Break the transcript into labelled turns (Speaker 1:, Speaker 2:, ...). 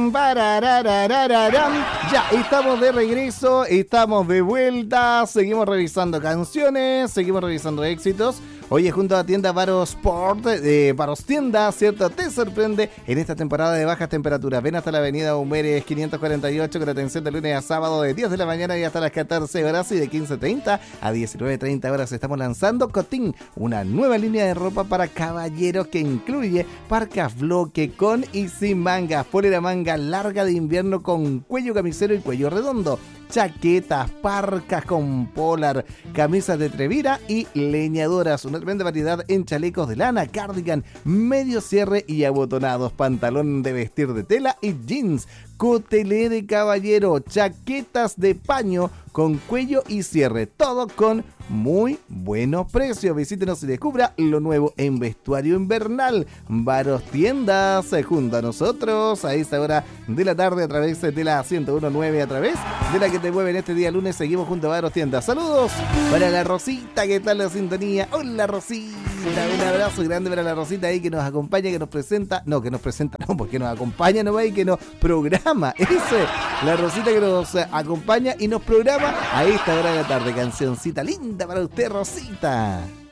Speaker 1: Pararararararam. Ya, estamos de regreso, estamos de vuelta, seguimos revisando canciones, seguimos revisando éxitos. Oye, junto a tienda Varo Sport, Varos Tienda, ¿cierto? Te sorprende en esta temporada de bajas temperaturas. Ven hasta la avenida Humeres 548 con atención de lunes a sábado de 10 de la mañana y hasta las 14 horas y de 15:30 a 19:30 horas. Estamos lanzando Cotín, una nueva línea de ropa para caballeros que incluye parcas bloque con y sin mangas, polera manga larga de invierno con cuello camisero y cuello redondo, chaquetas, parcas con polar, camisas de Trevira y leñadoras. Una tremenda variedad en chalecos de lana, cardigan, medio cierre y abotonados, pantalón de vestir de tela y jeans, cotelé de caballero, chaquetas de paño con cuello y cierre, todo con muy buenos precios. Visítenos y descubra lo nuevo en vestuario invernal. Varos Tiendas, junto a nosotros a esta hora de la tarde a través de la 101.9, a través de la que te mueve en este día lunes. Seguimos junto a Varos Tiendas. Saludos para la Rosita, que está en la sintonía. Hola Rosita, un abrazo grande para la Rosita ahí que nos acompaña, que nos presenta, porque nos acompaña nomás y que nos programa. Esa es la Rosita que nos acompaña y nos programa a esta hora de la tarde. Cancioncita linda para usted, Rosita.